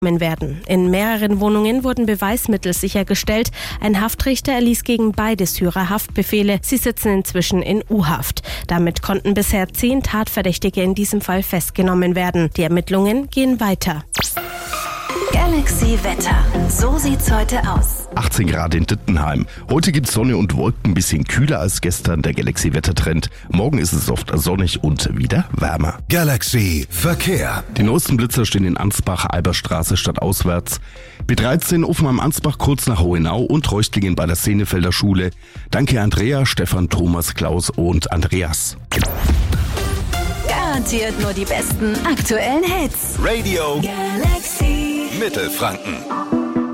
werden. In mehreren Wohnungen wurden Beweismittel sichergestellt. Ein Haftrichter erließ gegen beide Syrer Haftbefehle. Sie sitzen inzwischen in U-Haft. Damit konnten bisher 10 Tatverdächtige in diesem Fall festgenommen werden. Die Ermittlungen gehen weiter. Galaxy Wetter. So sieht's heute aus. 18 Grad in Dittenheim. Heute gibt's Sonne und Wolken, ein bisschen kühler als gestern, der Galaxy-Wettertrend. Morgen ist es oft sonnig und wieder wärmer. Galaxy Verkehr. Die neuesten Blitzer stehen in Ansbach, Alberstraße stadtauswärts. B13 offen am Ansbach kurz nach Hohenau und Reuchtlingen bei der Senefelder Schule. Danke Andrea, Stefan, Thomas, Klaus und Andreas. Garantiert nur die besten aktuellen Hits. Radio Galaxy Mittelfranken.